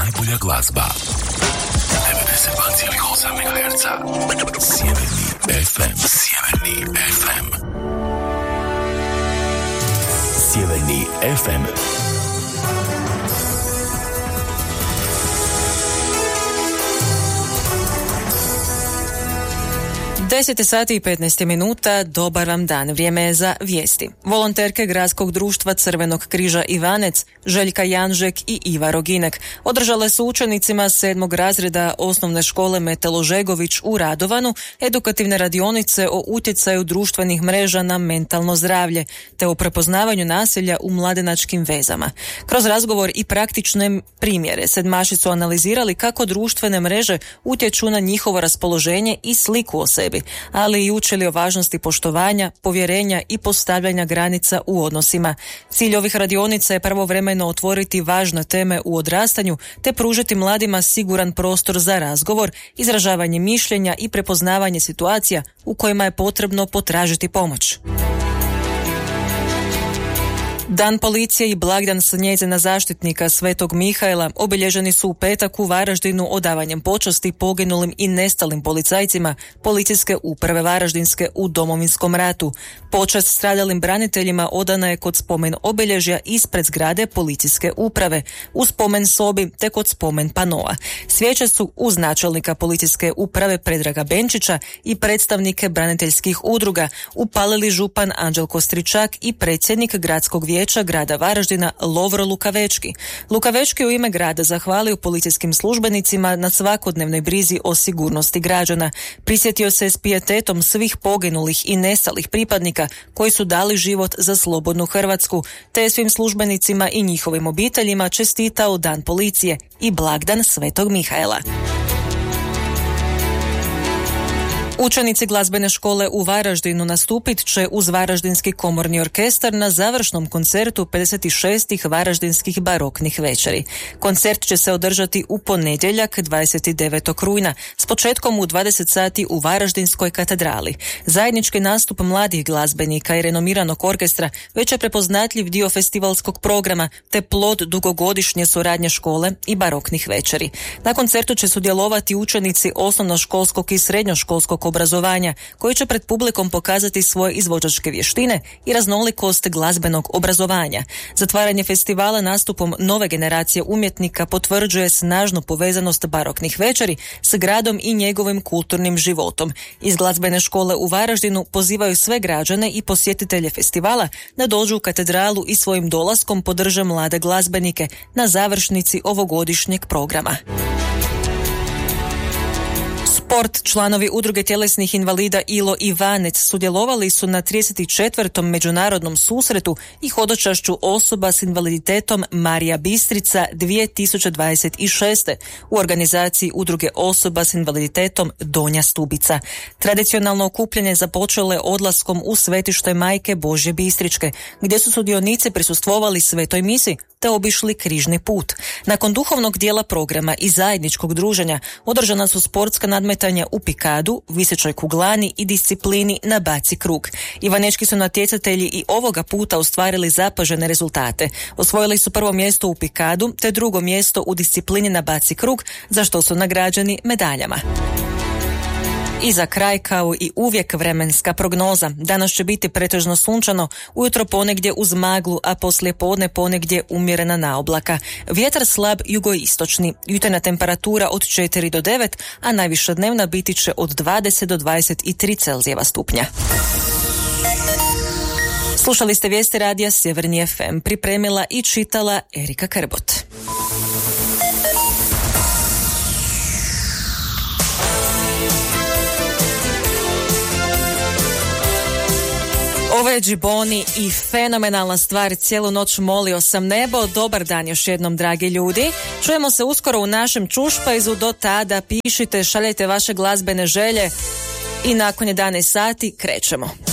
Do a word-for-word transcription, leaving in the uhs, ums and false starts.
najbolja glazba. devedeset dva zarez osam megaherca. Sjeverni ef em. Sjeverni ef em. Sjeverni ef em. deset sati i petnaest minuta, dobar vam dan, vrijeme je za vijesti. Volonterke Gradskog društva Crvenog križa Ivanec, Željka Janžek i Iva Roginek održale su učenicima sedmog razreda osnovne škole Metelo Žegović u Radovanu edukativne radionice o utjecaju društvenih mreža na mentalno zdravlje, te o prepoznavanju nasilja u mladenačkim vezama. Kroz razgovor i praktične primjere sedmaši su analizirali kako društvene mreže utječu na njihovo raspoloženje i sliku o sebi, ali i učili o važnosti poštovanja, povjerenja i postavljanja granica u odnosima. Cilj ovih radionica je pravovremeno otvoriti važne teme u odrastanju te pružiti mladima siguran prostor za razgovor, izražavanje mišljenja i prepoznavanje situacija u kojima je potrebno potražiti pomoć. Dan policije i blagdan njezina zaštitnika Svetog Mihaela obilježeni su u petak u Varaždinu odavanjem počasti poginulim i nestalim policajcima Policijske uprave Varaždinske u Domovinskom ratu. Počast stradalim braniteljima odana je kod spomen obilježja ispred zgrade Policijske uprave, u spomen sobi te kod spomen panoa. Svijeće su uz načelnika Policijske uprave Predraga Benčića i predstavnike braniteljskih udruga upalili župan Anđelko Stričak i predsjednik gradskog vijeća grada Varaždina Lovro Lukavečki. Lukavečki u ime grada zahvalio policijskim službenicima na svakodnevnoj brizi o sigurnosti građana. Prisjetio se s pijetetom svih poginulih i nestalih pripadnika koji su dali život za slobodnu Hrvatsku, te svim službenicima i njihovim obiteljima čestitao Dan policije i blagdan Svetog Mihaela. Učenici glazbene škole u Varaždinu nastupit će uz Varaždinski komorni orkestar na završnom koncertu pedeset šestih Varaždinskih baroknih večeri. Koncert će se održati u ponedjeljak dvadeset devetog rujna s početkom u dvadeset sati u Varaždinskoj katedrali. Zajednički nastup mladih glazbenika i renomiranog orkestra već je prepoznatljiv dio festivalskog programa te plod dugogodišnje suradnje škole i baroknih večeri. Na koncertu će sudjelovati učenici osnovnoškolskog i srednjoškolskog obrazovanja, koji će pred publikom pokazati svoje izvođačke vještine i raznolikost glazbenog obrazovanja. Zatvaranje festivala nastupom nove generacije umjetnika potvrđuje snažnu povezanost baroknih večeri s gradom i njegovim kulturnim životom. Iz glazbene škole u Varaždinu pozivaju sve građane i posjetitelje festivala da dođu u katedralu i svojim dolaskom podrže mlade glazbenike na završnici ovogodišnjeg programa. Sport. Članovi udruge tjelesnih invalida Ilo Ivanec sudjelovali su na trideset četvrtom međunarodnom susretu i hodočašću osoba s invaliditetom Marija Bistrica dvije tisuće dvadeset šeste u organizaciji udruge osoba s invaliditetom Donja Stubica. Tradicionalno okupljanje započelo je odlaskom u svetište Majke Božje Bistričke, gdje su sudionici prisustvovali svetoj misi te obišli križni put. Nakon duhovnog dijela programa i zajedničkog druženja održana su sportska nadmetanja u pikadu, visećoj kuglani i disciplini na baci krug. Ivanečki su natjecatelji i ovoga puta ostvarili zapažene rezultate. Osvojili su prvo mjesto u pikadu te drugo mjesto u disciplini na baci krug, za što su nagrađeni medaljama. I za kraj, kao i uvijek, vremenska prognoza. Danas će biti pretežno sunčano, ujutro ponegdje uz maglu, a poslije podne ponegdje umjerena naoblaka. Vjetar slab jugoistočni, jutarnja temperatura od četiri do devet, a najviša dnevna biti će od dvadeset do dvadeset tri Celzijeva stupnja. Slušali ste vijesti radija Sjeverni ef em, pripremila i čitala Erika Krbot. Ovo je Džiboni i fenomenalna stvar, cijelu noć molio sam nebo. Dobar dan još jednom, dragi ljudi. Čujemo se uskoro u našem čušpajzu. Do tada pišite, šaljajte vaše glazbene želje i nakon jedanaest sati krećemo.